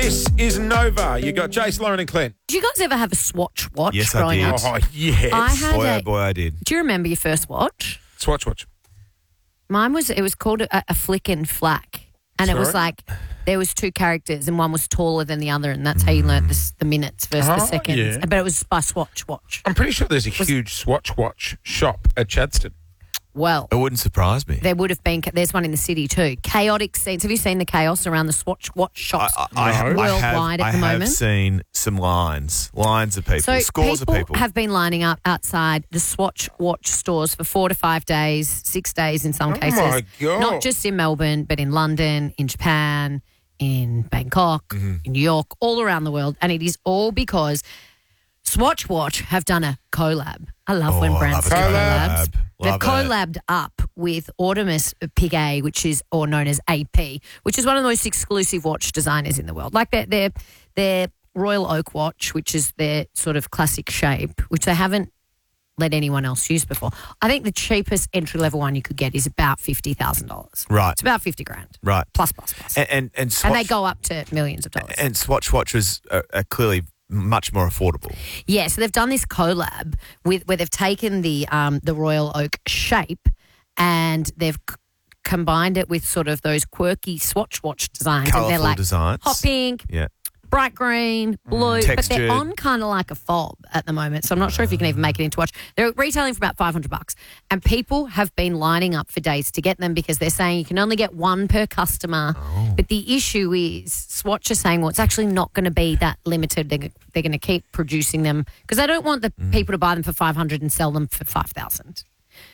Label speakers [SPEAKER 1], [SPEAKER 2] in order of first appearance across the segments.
[SPEAKER 1] This is Nova. You got Jace, Lauren and Clint.
[SPEAKER 2] Did you guys ever have a Swatch watch
[SPEAKER 3] Yes, I
[SPEAKER 2] growing
[SPEAKER 3] did.
[SPEAKER 2] up?
[SPEAKER 1] Oh, yes.
[SPEAKER 2] I had
[SPEAKER 3] Boy, oh boy, I did.
[SPEAKER 2] Do you remember your first watch?
[SPEAKER 1] Swatch.
[SPEAKER 2] Mine was, it was called a flick and flack. And it was
[SPEAKER 1] Sorry?
[SPEAKER 2] like, there was two characters and one was taller than the other, and that's how you learnt the minutes versus the
[SPEAKER 1] Oh,
[SPEAKER 2] seconds.
[SPEAKER 1] yeah.
[SPEAKER 2] But it was by Swatch watch.
[SPEAKER 1] I'm pretty sure there's a huge Swatch watch shop at Chadstone.
[SPEAKER 2] Well,
[SPEAKER 3] It wouldn't surprise me.
[SPEAKER 2] there would have been, there's one in the city too. Chaotic scenes. Have you seen the chaos around the Swatch watch shops? Worldwide at the
[SPEAKER 3] I
[SPEAKER 2] moment.
[SPEAKER 3] have seen some lines of people,
[SPEAKER 2] So
[SPEAKER 3] scores of people.
[SPEAKER 2] have been lining up outside the Swatch watch stores for 4 to 5 days, 6 days in some cases.
[SPEAKER 1] my God.
[SPEAKER 2] Not just in Melbourne, but in London, in Japan, in Bangkok, in New York, all around the world. And it is all because Swatch Watch have done a collab. I love when brands do collabs. They've collabed up with Artemis Piguet, which is, or known as AP, which is one of the most exclusive watch designers in the world. Like their Royal Oak watch, which is their sort of classic shape, which they haven't let anyone else use before. I think the cheapest entry-level one you could get is about $50,000.
[SPEAKER 3] Right.
[SPEAKER 2] It's about 50 grand.
[SPEAKER 3] Right.
[SPEAKER 2] Plus.
[SPEAKER 3] And Swatch,
[SPEAKER 2] And they go up to millions of dollars.
[SPEAKER 3] And Swatch watches are clearly much more affordable.
[SPEAKER 2] Yeah, so they've done this collab with where they've taken the Royal Oak shape and they've combined it with sort of those quirky Swatch watch designs.
[SPEAKER 3] Colourful
[SPEAKER 2] and they're like
[SPEAKER 3] designs.
[SPEAKER 2] hot pink,
[SPEAKER 3] Yeah.
[SPEAKER 2] bright green, blue, but
[SPEAKER 3] Textured.
[SPEAKER 2] they're on kind of like a fob at the moment. So I'm not sure if you can even make it into a watch. They're retailing for about $500, and people have been lining up for days to get them because they're saying you can only get one per customer. But the issue is Swatch are saying, well, it's actually not going to be that limited. They're going to keep producing them because they don't want the people to buy them for $500 and sell them for $5,000.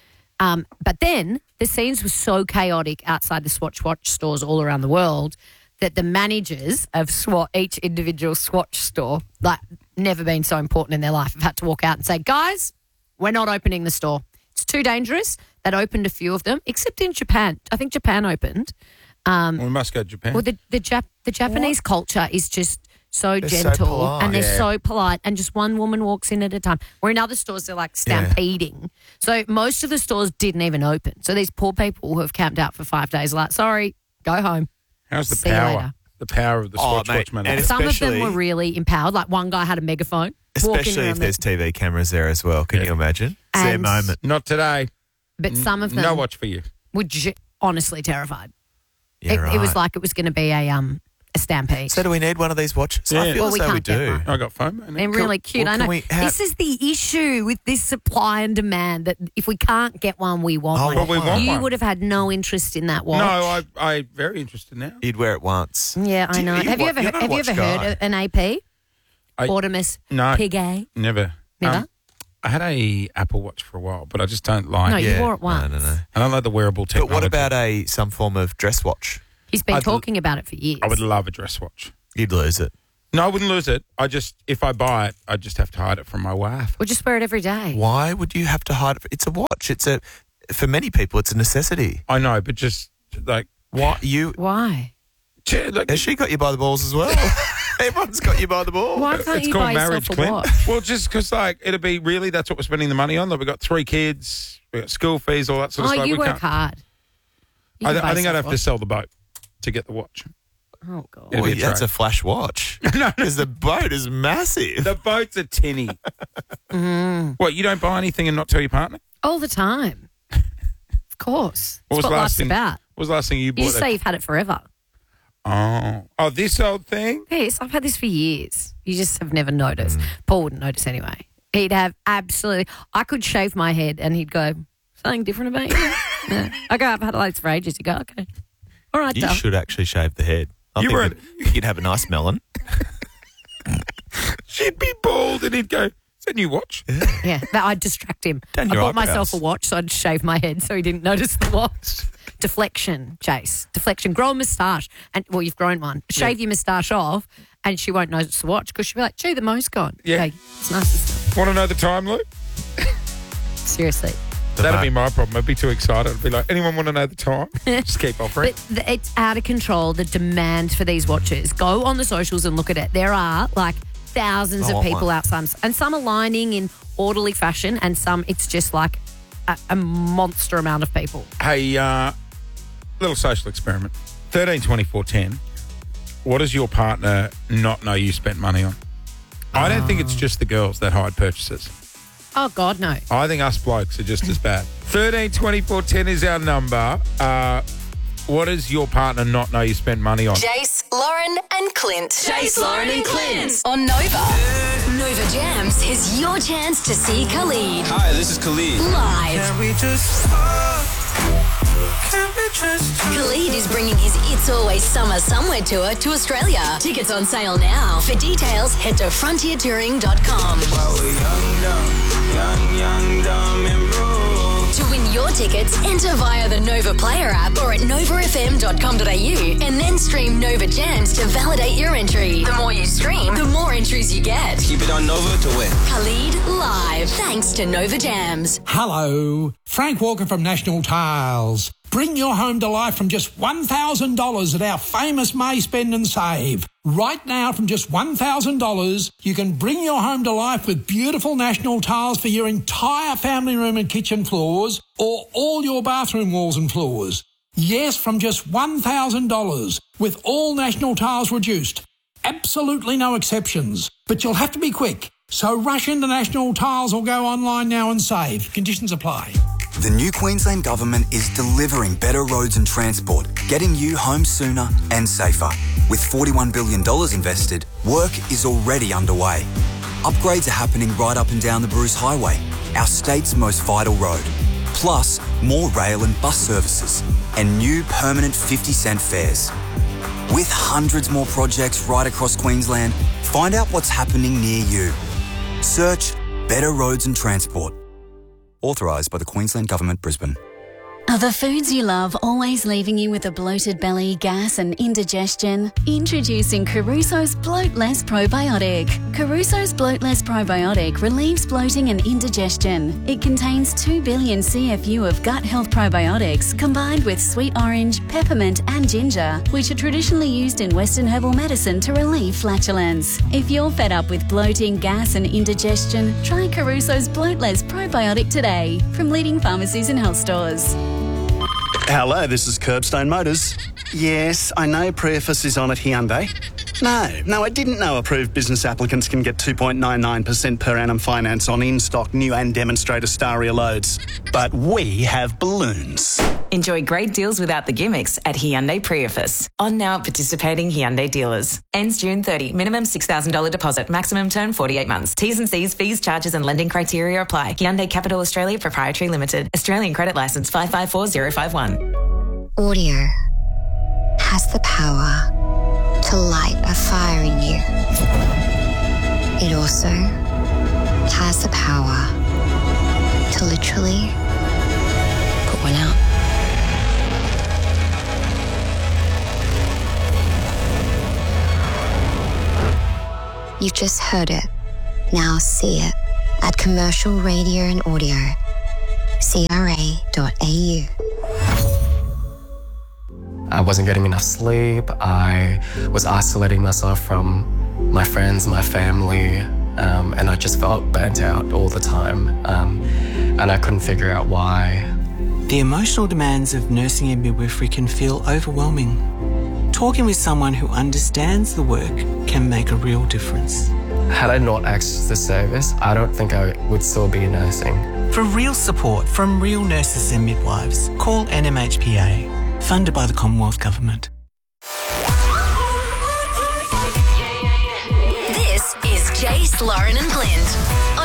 [SPEAKER 2] But then the scenes were so chaotic outside the Swatch watch stores all around the world that the managers of each individual Swatch store, like never been so important in their life, have had to walk out and say, guys, we're not opening the store. It's too dangerous. They'd opened a few of them, except in Japan. I think Japan opened.
[SPEAKER 1] We must go to Japan.
[SPEAKER 2] Well, the Japanese culture is just so
[SPEAKER 3] They're so
[SPEAKER 2] gentle
[SPEAKER 3] polite.
[SPEAKER 2] and they're
[SPEAKER 1] Yeah.
[SPEAKER 2] so polite, and just one woman walks in at a time. Where in other stores they're like stampeding. So most of the stores didn't even open. So these poor people who have camped out for 5 days are like, sorry, go home.
[SPEAKER 1] How's the
[SPEAKER 2] See you
[SPEAKER 1] power?
[SPEAKER 2] later.
[SPEAKER 1] The power of the Swatch
[SPEAKER 3] mate,
[SPEAKER 1] watch manager.
[SPEAKER 3] and
[SPEAKER 2] Some of them
[SPEAKER 3] Especially-
[SPEAKER 2] were really empowered. Like one guy had a megaphone. walking
[SPEAKER 3] Especially
[SPEAKER 2] around
[SPEAKER 3] if there's TV cameras there as well. Can you imagine? It's their
[SPEAKER 2] And-
[SPEAKER 3] moment.
[SPEAKER 1] Not today.
[SPEAKER 2] But some of them
[SPEAKER 1] No watch for you.
[SPEAKER 2] were honestly terrified.
[SPEAKER 3] Yeah,
[SPEAKER 2] It was
[SPEAKER 3] right.
[SPEAKER 2] like it was going to be a stampede.
[SPEAKER 3] So do we need one of these watches?
[SPEAKER 1] Yeah.
[SPEAKER 3] I feel
[SPEAKER 2] Well,
[SPEAKER 3] as
[SPEAKER 2] we
[SPEAKER 3] though we
[SPEAKER 2] can't get
[SPEAKER 3] do.
[SPEAKER 2] one.
[SPEAKER 1] I got foam.
[SPEAKER 2] They're really cute.
[SPEAKER 3] well,
[SPEAKER 2] I
[SPEAKER 3] can
[SPEAKER 2] know.
[SPEAKER 3] we have-
[SPEAKER 2] This is the issue with this supply and demand, that if we can't get one, we want
[SPEAKER 3] Oh,
[SPEAKER 2] one.
[SPEAKER 3] well, we want
[SPEAKER 2] you
[SPEAKER 1] one.
[SPEAKER 2] would have had no interest in that watch.
[SPEAKER 1] No, I'm very interested now.
[SPEAKER 3] You'd wear it once.
[SPEAKER 2] Yeah,
[SPEAKER 3] Do
[SPEAKER 2] I know. Have you
[SPEAKER 3] wa-
[SPEAKER 2] ever
[SPEAKER 3] you're not a
[SPEAKER 2] have you
[SPEAKER 3] watch
[SPEAKER 2] ever
[SPEAKER 3] guy.
[SPEAKER 2] heard of an AP?
[SPEAKER 1] I-
[SPEAKER 2] Artemis
[SPEAKER 1] No,
[SPEAKER 2] Piguet?
[SPEAKER 1] never.
[SPEAKER 2] Never?
[SPEAKER 1] I had a Apple Watch for a while, but I just don't like
[SPEAKER 2] No,
[SPEAKER 1] it.
[SPEAKER 2] you wore it once.
[SPEAKER 3] No.
[SPEAKER 1] I don't like the wearable
[SPEAKER 3] But
[SPEAKER 1] technology.
[SPEAKER 3] what about some form of dress watch?
[SPEAKER 2] He's been
[SPEAKER 1] I'd-
[SPEAKER 2] talking about it for years.
[SPEAKER 1] I would love a dress watch.
[SPEAKER 3] You'd lose it.
[SPEAKER 1] No, I wouldn't lose it. If I buy it, I just have to hide it from my wife.
[SPEAKER 2] We'll just wear it every day.
[SPEAKER 3] Why would you have to hide it? It's a watch. For many people, it's a necessity.
[SPEAKER 1] I know, but just like,
[SPEAKER 3] Why
[SPEAKER 2] Why?
[SPEAKER 3] has she got you by the balls as well? Everyone's got you by the balls.
[SPEAKER 2] Why can't
[SPEAKER 1] it's
[SPEAKER 2] you
[SPEAKER 1] called
[SPEAKER 2] buy
[SPEAKER 1] marriage,
[SPEAKER 2] yourself a
[SPEAKER 1] Clint.
[SPEAKER 2] watch?
[SPEAKER 1] Well, just because it'll be really, that's what we're spending the money on. Like, we've got 3 kids, we've got school fees, all that sort of
[SPEAKER 2] Oh,
[SPEAKER 1] stuff.
[SPEAKER 2] you
[SPEAKER 1] We
[SPEAKER 2] work
[SPEAKER 1] can't-
[SPEAKER 2] hard. You can buy
[SPEAKER 1] I think I'd
[SPEAKER 2] yourself
[SPEAKER 1] have
[SPEAKER 2] a
[SPEAKER 1] to sell the boat to get the watch.
[SPEAKER 2] watch. Oh, God.
[SPEAKER 1] It'd be a
[SPEAKER 3] That's
[SPEAKER 1] trade.
[SPEAKER 3] a flash watch.
[SPEAKER 1] No,
[SPEAKER 3] Because the boat is massive.
[SPEAKER 1] the boat's a tinny. What, you don't buy anything and not tell your partner?
[SPEAKER 2] All the time. Of course.
[SPEAKER 1] What was
[SPEAKER 2] That's what
[SPEAKER 1] the last
[SPEAKER 2] life's
[SPEAKER 1] thing?
[SPEAKER 2] about.
[SPEAKER 1] What was the last thing you
[SPEAKER 2] You
[SPEAKER 1] bought?
[SPEAKER 2] just say you've had it forever.
[SPEAKER 1] Oh, this old thing?
[SPEAKER 2] Yes, I've had this for years. You just have never
[SPEAKER 1] Mm.
[SPEAKER 2] noticed. Paul wouldn't notice anyway. He'd have absolutely... I could shave my head and he'd go, something different about you? Yeah. I go, I've had lights for ages. He'd go, okay. All right,
[SPEAKER 3] You
[SPEAKER 2] Dale.
[SPEAKER 3] should actually shave the head. I
[SPEAKER 1] You
[SPEAKER 3] think
[SPEAKER 1] were-
[SPEAKER 3] that you'd have a nice melon.
[SPEAKER 1] She'd be bald and he'd go, is that a new watch?
[SPEAKER 2] Yeah, that I'd distract him.
[SPEAKER 3] Down
[SPEAKER 2] I
[SPEAKER 3] your
[SPEAKER 2] bought myself a
[SPEAKER 3] eyebrows.
[SPEAKER 2] watch, so I'd shave my head so he didn't notice the watch. Deflection, Chase. Deflection. Grow a moustache. And, well, you've grown one. Shave your moustache off and she won't notice the watch because she'll be like, gee, the most gone.
[SPEAKER 1] Yeah.
[SPEAKER 2] Okay, it's nice and stuff.
[SPEAKER 1] Want to know the time, Luke?
[SPEAKER 2] Seriously.
[SPEAKER 1] That'd be my problem. I'd be too excited. I'd be like, anyone want to know the time? Just keep offering.
[SPEAKER 2] But it's out of control, the demand for these watches. Go on the socials and look at it. There are like thousands
[SPEAKER 3] I
[SPEAKER 2] of
[SPEAKER 3] want
[SPEAKER 2] people
[SPEAKER 3] one.
[SPEAKER 2] outside, and some are lining in orderly fashion, and some it's just like a monster amount of people.
[SPEAKER 1] Hey, little social experiment. 13, 24, 10. what does your partner not know you spent money on? I don't think it's just the girls that hide purchases.
[SPEAKER 2] Oh, God, no.
[SPEAKER 1] I think us blokes are just as bad. 13 24 10 is our number. What does your partner not know you spent money on?
[SPEAKER 4] Jace, Lauren and Clint. Jace, Lauren and Clint on Nova. Nova Jams is your chance to see Khalid.
[SPEAKER 5] Hi, this is Khalid.
[SPEAKER 4] Live.
[SPEAKER 5] Can we just
[SPEAKER 4] Khalid is bringing his It's Always Summer Somewhere tour to Australia. Tickets on sale now. For details, head to frontiertouring.com.
[SPEAKER 5] young, and broke.
[SPEAKER 4] To win your tickets, enter via the Nova Player app or at novafm.com.au and then stream Nova Jams to validate your entry. The more you stream, the more entries you get.
[SPEAKER 5] Keep it on Nova to win.
[SPEAKER 4] Khalid live, thanks to Nova Jams.
[SPEAKER 6] Hello, Frank Walker from National Tiles. Bring your home to life from just $1,000 at our famous May Spend and Save. Right now, from just $1,000, you can bring your home to life with beautiful National Tiles for your entire family room and kitchen floors or all your bathroom walls and floors. Yes, from just $1,000 with all National Tiles reduced. Absolutely no exceptions. But you'll have to be quick. So rush into National Tiles or go online now and save. Conditions apply.
[SPEAKER 7] The new Queensland Government is delivering better roads and transport, getting you home sooner and safer. With $41 billion invested, work is already underway. Upgrades are happening right up and down the Bruce Highway, our state's most vital road. Plus, more rail and bus services and new permanent 50-cent fares. With hundreds more projects right across Queensland, find out what's happening near you. Search Better Roads and Transport. Authorised by the Queensland Government, Brisbane.
[SPEAKER 8] Are the foods you love always leaving you with a bloated belly, gas and indigestion? Introducing Caruso's Bloat Less Probiotic. Caruso's Bloat Less Probiotic relieves bloating and indigestion. It contains 2 billion CFU of gut health probiotics combined with sweet orange, peppermint and ginger, which are traditionally used in Western herbal medicine to relieve flatulence. If you're fed up with bloating, gas and indigestion, try Caruso's Bloat Less Probiotic today from leading pharmacies and health stores.
[SPEAKER 9] Hello, this is Curbstone Motors. Yes, I know Preface is on at Hyundai. No, I didn't know approved business applicants can get 2.99% per annum finance on in-stock new and demonstrator Staria loads. But we have balloons.
[SPEAKER 10] Enjoy great deals without the gimmicks at Hyundai Preface. On now at participating Hyundai dealers. Ends June 30. Minimum $6,000 deposit. Maximum term 48 months. T's and C's, fees, charges and lending criteria apply. Hyundai Capital Australia Proprietary Limited. Australian Credit Licence 554051.
[SPEAKER 11] Audio has the power to light a fire in you. It also has the power to literally put one out. You've just heard it. Now see it at Commercial Radio and Audio, CRA.au.
[SPEAKER 12] I wasn't getting enough sleep. I was isolating myself from my friends, my family, and I just felt burnt out all the time, and I couldn't figure out why.
[SPEAKER 13] The emotional demands of nursing and midwifery can feel overwhelming. Talking with someone who understands the work can make a real difference.
[SPEAKER 12] Had I not accessed the service, I don't think I would still be nursing.
[SPEAKER 13] For real support from real nurses and midwives, call NMHPA. Funded by the Commonwealth Government.
[SPEAKER 4] This is Jace, Lauren and Clint.